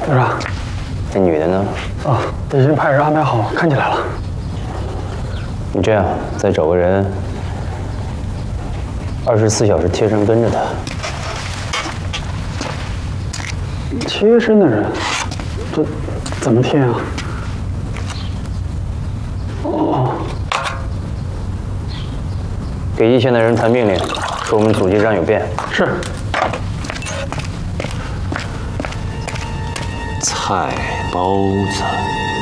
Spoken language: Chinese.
队长， 那女的呢？ 啊，已经派人安排好，看起来了。 你这样，再找个人，24小时贴身跟着他。 贴身的人，这怎么贴啊？哦， 给一线的人谈命令，说我们阻击战有变。 是。 菜包子。